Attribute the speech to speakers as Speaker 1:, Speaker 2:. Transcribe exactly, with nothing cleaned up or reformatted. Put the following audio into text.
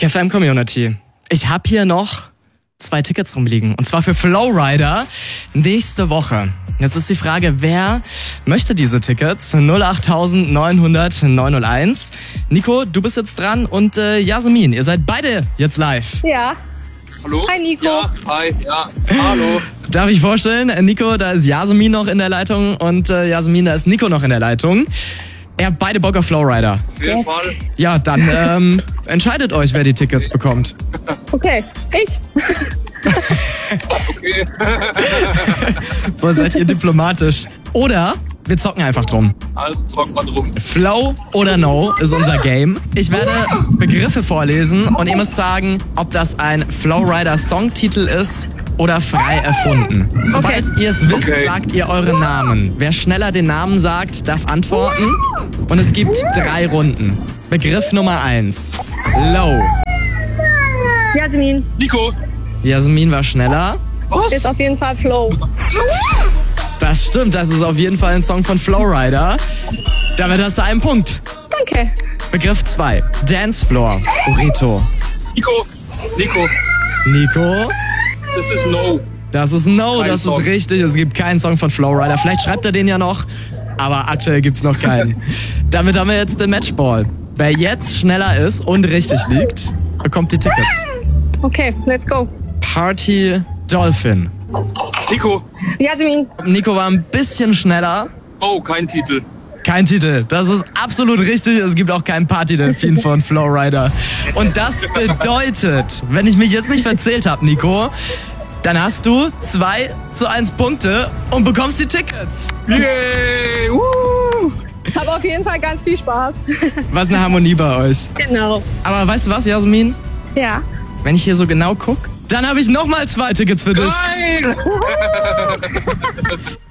Speaker 1: Kick F M Community. Ich habe hier noch zwei Tickets rumliegen. Und zwar für Flowrider nächste Woche. Jetzt ist die Frage, wer möchte diese Tickets? null acht neunhundert neunhunderteins. Nico, du bist jetzt dran und äh, Jasmin, ihr seid beide jetzt live.
Speaker 2: Ja.
Speaker 3: Hallo?
Speaker 2: Hi Nico.
Speaker 3: Ja, hi, ja, hallo.
Speaker 1: Darf ich vorstellen, Nico, da ist Jasmin noch in der Leitung und äh, Jasmin, da ist Nico noch in der Leitung. Ihr habt beide Bock auf Flowrider.
Speaker 3: Auf jeden
Speaker 2: Yes.
Speaker 3: Fall.
Speaker 1: Ja, dann ähm, entscheidet euch, wer die Tickets bekommt.
Speaker 2: Okay, ich.
Speaker 3: Okay.
Speaker 1: Boah, seid ihr diplomatisch. Oder wir zocken einfach drum.
Speaker 3: Also zocken wir drum.
Speaker 1: Flow oder No ist unser Game. Ich werde Begriffe vorlesen und ihr müsst sagen, ob das ein Flowrider-Songtitel ist oder frei erfunden. Sobald ihr es wisst,
Speaker 3: Okay.
Speaker 1: sagt ihr euren Namen. Wer schneller den Namen sagt, darf antworten. Und es gibt drei Runden. Begriff Nummer eins. Low.
Speaker 2: Jasmin.
Speaker 3: Nico.
Speaker 1: Jasmin war schneller.
Speaker 3: Was?
Speaker 2: Ist auf jeden Fall Flow.
Speaker 1: Das stimmt, das ist auf jeden Fall ein Song von Flowrider. Damit hast du einen Punkt.
Speaker 2: Danke.
Speaker 1: Begriff zwei. Dancefloor. Burrito.
Speaker 3: Nico. Nico.
Speaker 1: Nico.
Speaker 3: Das ist No.
Speaker 1: Das ist No,
Speaker 3: Kein
Speaker 1: das
Speaker 3: Song.
Speaker 1: ist richtig. Es gibt keinen Song von Flowrider. Vielleicht schreibt er den ja noch, aber aktuell gibt's noch keinen. Damit haben wir jetzt den Matchball. Wer jetzt schneller ist und richtig liegt, bekommt die Tickets.
Speaker 2: Okay, let's go.
Speaker 1: Party Dolphin.
Speaker 3: Nico.
Speaker 2: Jasmin.
Speaker 1: Nico war ein bisschen schneller.
Speaker 3: Oh, kein Titel.
Speaker 1: Kein Titel. Das ist absolut richtig. Es gibt auch keinen Party-Delfin von Flowrider. Und das bedeutet, wenn ich mich jetzt nicht verzählt habe, Nico, dann hast du zwei zu eins Punkte und bekommst die Tickets.
Speaker 3: Yay! Uh.
Speaker 2: Hab auf jeden Fall ganz viel Spaß.
Speaker 1: Was eine Harmonie bei euch.
Speaker 2: Genau.
Speaker 1: Aber weißt du was, Jasmin?
Speaker 2: Ja.
Speaker 1: Wenn ich hier so genau gucke, dann habe ich nochmal zwei Tickets für dich.
Speaker 3: Geil!